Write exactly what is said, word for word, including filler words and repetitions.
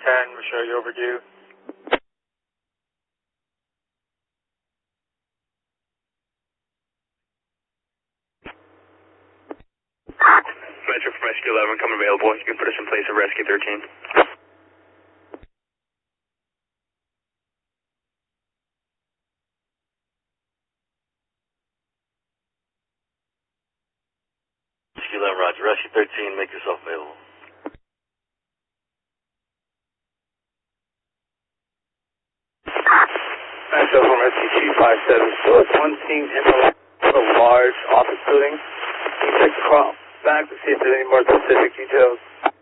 ten, Michelle, you overdue. Metro from Rescue eleven, coming available. You can put us in place of Rescue thirteen. Rescue eleven, roger. Rescue thirteen, make yourself available. Metro from Rescue two five seven, still has one team in the, the large office building. Can you check the call back to see if there's any more specific details?